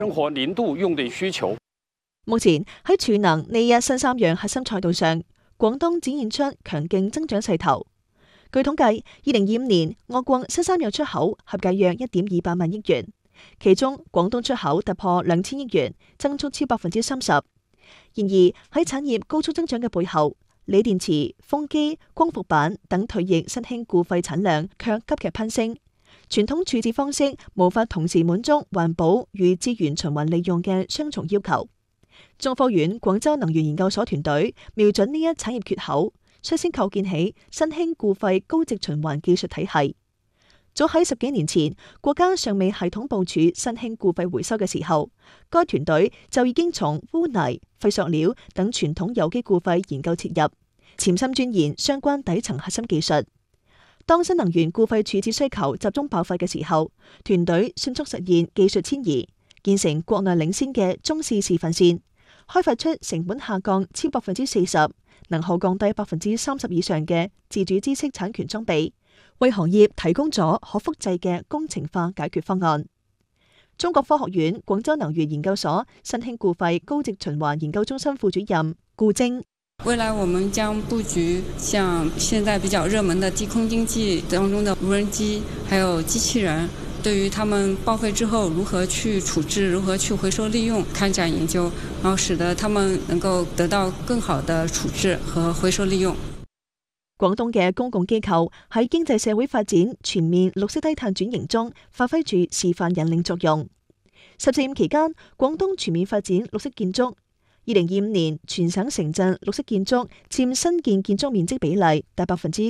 生活年度用地需求。 目前喺儲能呢一新三樣核心賽道上，廣東展現出強勁增長勢頭。據統計，2025年我國新三樣出口合計約1.28萬億元，其中廣東出口突破2000億元，增速超30%。然而喺產業高速增長嘅背後，鋰電池、風機、光伏板等退役新興固廢產量卻急劇攀升。傳統處置方式無法同時滿足環保與資源循環利用嘅雙重要求。中科院廣州能源研究所團隊瞄準呢一產業缺口，率先構建起新興固廢高值循環技術體系。早喺10幾年前，國家尚未系統部署新興固廢回收嘅時候，該團隊就已經從污泥、廢塑料等傳統有機固廢研究切入，潛心鑽研相關底層核心技術。當新能源固廢處置需求集中爆發嘅時候，團隊迅速實現技術遷移，建成國內領先嘅中試示範線，開發出成本下降超40%、能耗降低30%以上嘅自主知識產權裝備，為行業提供咗可複製嘅工程化解決方案。中國科學院廣州能源研究所新興固廢高值循環研究中心副主任顧晶。 未來我們將布局像現在比較熱門的低空經濟當中的無人機，還有機器人，對於他們報廢之後如何去處置、如何去回收利用開展研究，然後使得他們能夠得到更好的處置和回收利用。 廣東嘅公共機構喺經濟社會發展全面綠色低碳轉型中發揮住示範引領作用。14.5期間，廣東全面發展綠色建築。2025年，全省城鎮綠色建築佔新建建築面積比例達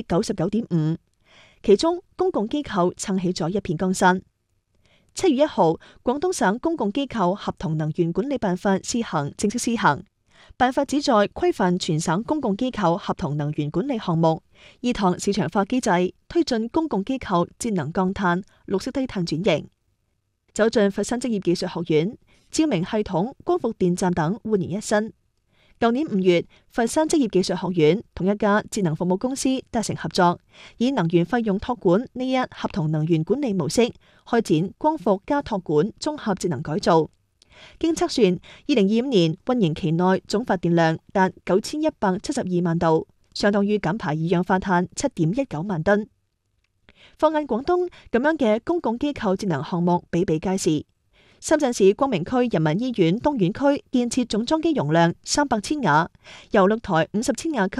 99.5%，其中公共機構撐起咗一片江山。7月1號，廣東省公共機構合同能源管理辦法正式施行。辦法旨在規範全省公共機構合同能源管理項目，依託市場化機制，推進公共機構節能降碳、綠色低碳轉型。走進佛山職業技術學院，照明系統、光伏電站等煥然一新。舊年5月，佛山職業技術學院同一家節能服務公司達成合作，以能源費用託管呢一合同能源管理模式，開展光伏加託管綜合節能改造。經測算，2025年運營期內總發電量達9172萬度，相當於減排二氧化碳7.19萬噸。放眼廣東，咁樣嘅公共機構節能項目比比皆是。深圳市光明區人民醫院東院區建設總裝機容量300千瓦，由6台50千瓦級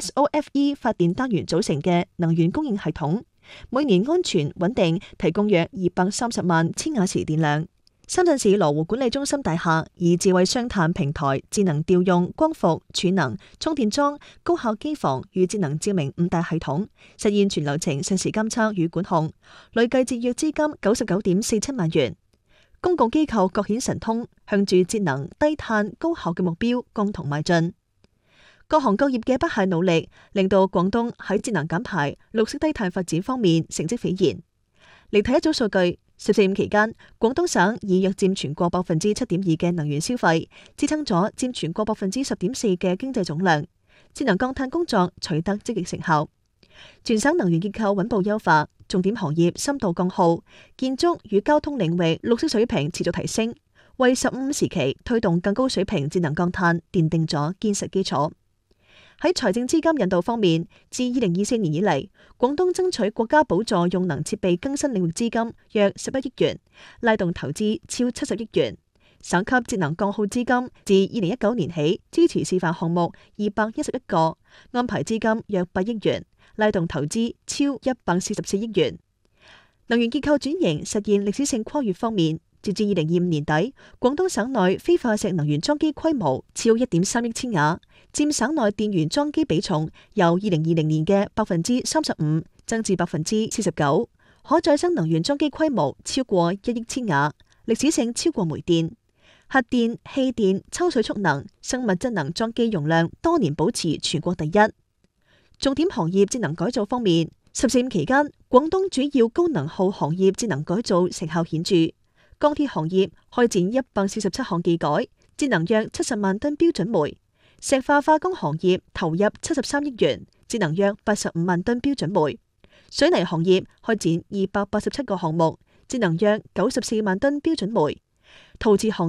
SOFE 發電單元組成嘅能源供應系統，每年安全穩定提供約230萬千瓦時電量。深圳市羅湖管理中心大廈以智慧雙碳平台智能調用光伏、儲能、充電樁、高效機房與智能照明5大系統，實現全流程實時監測與管控，累計節約資金99.47萬元。公共機構各顯神通，向住節能、低碳、高效嘅目標共同邁進。各行各業嘅不懈努力，令到廣東喺節能減排、綠色低碳發展方面成績斐然。嚟睇一組數據，14.5期間，廣東省以約佔全國7.2%嘅能源消費，支撐咗佔全國10.4%嘅經濟總量。節能降碳工作取得積極成效。全省能源結構穩步優化，重點行業深度降耗，建築與交通領域綠色水平持續提升，為15時期推動更高水平節能降碳奠定咗堅實基礎。喺財政資金引導方面，自2024年以嚟，廣東爭取國家補助用能設備更新領域資金約11億元，拉動投資超70億元。省級節能降耗資金自2019年起支持示範項目211個，安排資金約8億元，拉動投資超144億元。能源結構轉型實現歷史性跨越方面，截至2025年底，廣東省內非化石能源裝機規模超1.3億千瓦，佔省內電源裝機比重由2020年嘅35%增至49%，可再生能源裝機規模超過1億千瓦，歷史性超過煤電。核電、氣電、抽水蓄能、生物質能裝機容量多年保持全國第一。重點行業節能改造方面，14.5期間，廣東主要高能耗行業節能改造成效顯著。鋼鐵行業開展147項技改，節能約70萬噸標準煤；石化化工行業投入73億元，節能約85萬噸標準煤；水泥行業開展287個項目，節能約94萬噸標準煤；陶瓷行